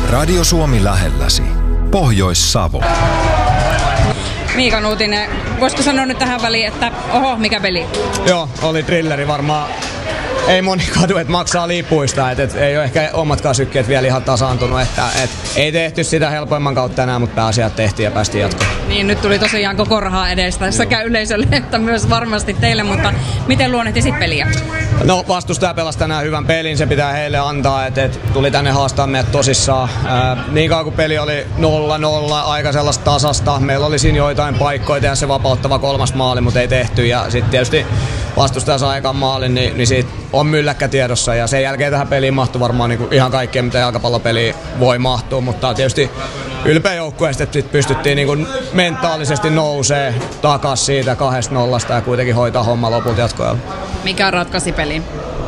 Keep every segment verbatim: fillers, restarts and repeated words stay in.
Radio Suomi lähelläsi. Pohjois-Savo. Miika Nuutinen, voisiko sanoa nyt tähän väliin, että oho, mikä peli? Joo, oli thrilleri varmaan. Ei moni kadu, että maksaa lipuista, että et ei ole ehkä omatkaan sykkeet vielä ihan tasaantunut, että et ei tehty sitä helpoimman kautta tänään, mutta pääasiat tehtiin ja päästiin jatkoon. Niin, nyt tuli tosiaan koko rahaa edestä sekä yleisölle että myös varmasti teille, mutta miten luonnehtisit peliä? No, vastustaja pelasi tänään hyvän pelin, se pitää heille antaa, että et tuli tänne haastaa meidät tosissaan. Ää, niin kauan kuin peli oli nolla nolla, aika sellaista tasasta, meillä oli siinä joitain paikkoja tehdä se vapauttava kolmas maali, mutta ei tehty, ja sitten tietysti vastustaja saa aikaan maalin, niin, niin siitä on mylläkkä tiedossa, ja sen jälkeen tähän peliin mahtui varmaan niin kuin ihan kaikkea, mitä jalkapallopeliin voi mahtua, mutta tietysti ylpeä joukkueesta, että pystyttiin niin kuin mentaalisesti nousee takas siitä kahdesta nollasta ja kuitenkin hoitaa homma lopulta jatkoajalla. Mikä ratkaisi pelin?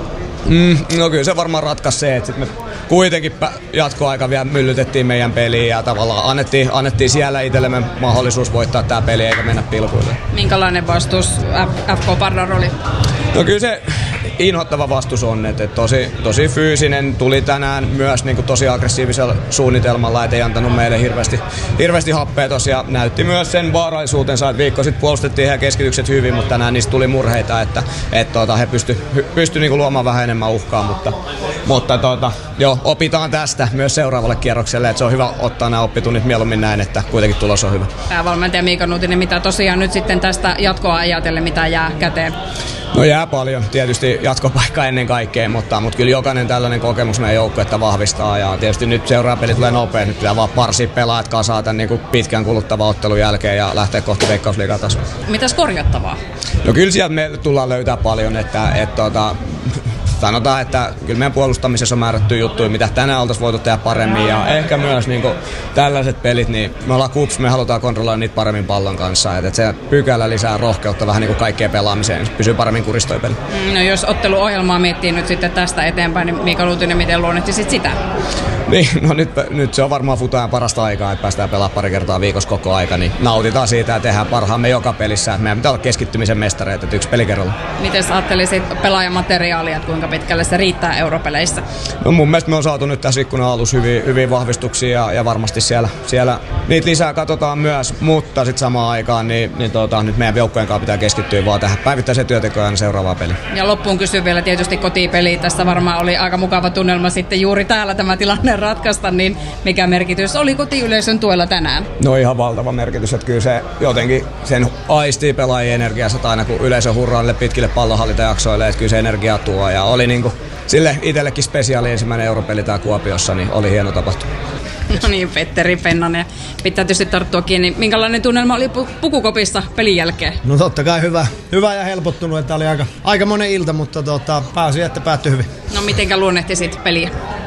Mm, no kyllä se varmaan ratkaisi se, että sit me kuitenkin jatkoaika vielä myllytettiin meidän peliin ja tavallaan annettiin, annettiin siellä itsellemme mahdollisuus voittaa tämä peli eikä mennä pilkuille. Minkälainen vastus F K Pardar oli? No kyllä se inhottava vastus on, että tosi, tosi fyysinen, tuli tänään myös niin kuin tosi aggressiivisella suunnitelmalla, et ei antanut meille hirveästi, hirveästi happea tosiaan. Näytti myös sen vaarallisuutensa, että viikko sitten puolustettiin heidän keskitykset hyvin, mutta tänään niistä tuli murheita, että et, tuota, he pysty, pysty niin kuin luomaan vähän enemmän uhkaa, mutta, mutta tuota, jo, opitaan tästä myös seuraavalle kierrokselle, että se on hyvä ottaa nämä oppitunnit mieluummin näin, että kuitenkin tulos on hyvä. Päävalmentaja Miika Nuutinen, mitä tosiaan nyt sitten tästä jatkoa ajatellen, mitä jää käteen? No jää paljon, tietysti jatkopaikka ennen kaikkea, mutta, mutta kyllä jokainen tällainen kokemus meidän joukkuetta vahvistaa ja tietysti nyt seuraava peli tulee nopeasti, nyt pitää vaan parsia pelaajat kasaa tämän niin kuin pitkän kuluttavan ottelun jälkeen ja lähteä kohti Veikkausliigan tasoa. Mitäs korjattavaa? No kyllä sieltä me tullaan löytää paljon, että, että tuota, sanotaan, että kyllä meidän puolustamisessa on määrätty juttuja, mitä tänään oltaisiin voitu tehdä paremmin ja ehkä myös niin kuin tällaiset pelit, niin me ollaan kups, me halutaan kontrolloida niitä paremmin pallon kanssa, että se pykälä lisää rohkeutta vähän niin kuin kaikkeen pelaamiseen, pysyy paremmin kuristoi peli. No jos otteluohjelmaa miettii nyt sitten tästä eteenpäin, niin Miika Nuutinen, miten luonnehtisit sitä? Niin, no nyt, nyt se on varmaan futajan parasta aikaa, että päästään pelaamaan pari kertaa viikossa koko aika, niin nautitaan siitä ja tehdään parhaamme joka pelissä, että meidän pitää olla keskittymisen mestareita, että yksi peli kerralla. Miten ajattelisit pelaajamateriaalia, että kuinka pitkälle se riittää europeleissä? No mun mielestä me on saatu nyt tässä ikkunan alussa hyviä, hyviä vahvistuksia ja, ja varmasti siellä, siellä niitä lisää katsotaan myös, mutta sitten samaan aikaan niin, niin tota, nyt meidän joukkojen kanssa pitää keskittyä vaan tähän päivittäiseen työntekoon ja seuraavaan peliin. Ja loppuun kysyn vielä tietysti kotipeli. Tässä varmaan oli aika mukava tunnelma sitten juuri täällä tämä tilanne ratkaista, niin mikä merkitys oli kotiyleisön tuella tänään? No ihan valtava merkitys, että kyllä se jotenkin sen aistii pelaajien energiassa aina kun yleisö hurraa pitkille pallonhallintajaksoille, että kyllä se energiaa tuo ja oli niinku sille itsellekin spesiaali ensimmäinen europeli tää Kuopiossa, niin oli hieno tapahtuma. No niin, Petteri Pennanen. Pitää tietysti tarttua kiinni. Minkälainen tunnelma oli pukukopissa pelin jälkeen? No totta kai hyvä. Hyvä ja helpottunut, että oli aika, aika monen ilta, mutta tota, pääsi, että päättyi hyvin. No mitenkä luonnehtisit peliä?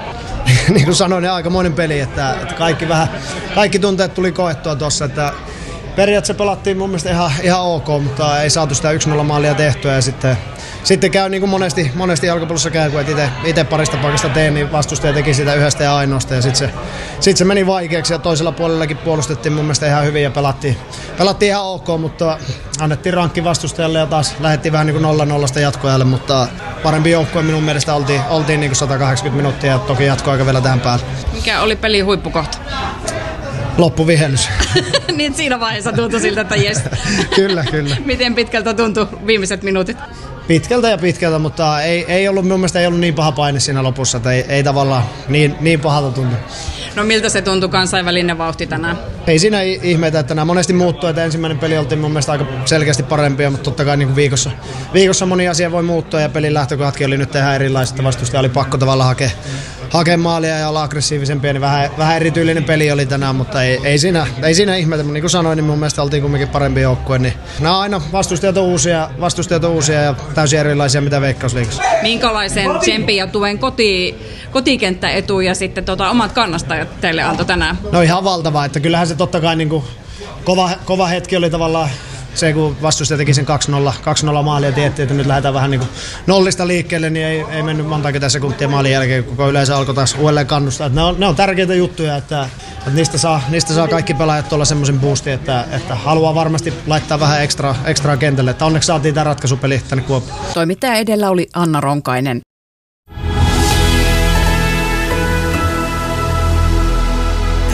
Niin kuin sanoin, niin aikamoinen peli, että, että kaikki, vähän, kaikki tunteet tuli koettua tuossa, että periaatteessa pelattiin mun mielestä ihan, ihan ok, mutta ei saatu sitä yksi nolla maalia tehtyä ja sitten, sitten käy niin kuin monesti, monesti jalkapallossa käy, kun itse parista paikasta teen, niin vastustaja teki sitä yhdestä ja ainoasta ja sitten se, sit se meni vaikeaksi ja toisella puolellakin puolustettiin mun mielestä ihan hyvin ja pelattiin, pelattiin ihan ok, mutta annettiin rankki vastustajalle ja taas lähdettiin vähän niin kuin nolla nollasta jatkoajalle, mutta parempi joukkue minun mielestä oltiin, oltiin niin kuin sata kahdeksankymmentä minuuttia ja toki jatkoaika vielä tähän päälle. Mikä oli pelin huippukohta? Loppuvihennys. Niin siinä vaiheessa tuntui siltä, että jes. Kyllä, kyllä. Miten pitkältä tuntui viimeiset minuutit? Pitkältä ja pitkältä, mutta ei, ei ollut, minun mielestä ei ollut niin paha paine siinä lopussa, että ei, ei tavallaan niin, niin pahalta tuntu. No miltä se tuntui kansainvälinen vauhti tänään? Ei siinä ihmeitä, että nämä monesti muuttuu, että ensimmäinen peli oltiin mun mielestä aika selkeästi parempia, mutta totta kai niin kuin viikossa, viikossa moni asia voi muuttua ja pelin lähtökohdatkin oli nyt ihan erilaiset, vastustaja oli pakko tavallaan hakea, hakea maalia ja olla aggressiivisempia, niin vähän, vähän erityylinen peli oli tänään, mutta ei, ei, siinä, ei siinä ihmeitä, mutta niin kuin sanoin, niin mun mielestä oltiin kumminkin parempi joukkue, niin nämä aina vastustajat on uusia, vastustajat on uusia ja täysin erilaisia mitä Veikkausliigassa. Minkälaisen tsempin ja tuen koti, kotikenttäetu ja sitten tota, omat kannastajat teille antoi tänään? No ihan valtava, että kyllähän se totta kai niin kuin kova, kova hetki oli tavallaan se, kun vastustaja teki sen kaksi nolla maalia ja tiettiin, että nyt lähdetään vähän niin kuin nollista liikkeelle, niin ei, ei mennyt monta sekuntia maalin jälkeen, kun koko yleensä alkoi taas uudelleen kannustaa. Että ne, on, ne on tärkeitä juttuja, että, että niistä, saa, niistä saa kaikki pelaajat tuolla semmoisen boostin, että, että haluaa varmasti laittaa vähän ekstra, ekstraa kentälle. Että onneksi saatiin tämä ratkaisupeli tänne Kuopioon. Toimittaja edellä oli Anna Ronkainen.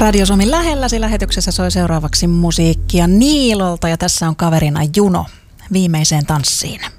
Radio Suomi lähelläsi lähetyksessä soi seuraavaksi musiikkia Niilolta ja tässä on kaverina Juno viimeiseen tanssiin.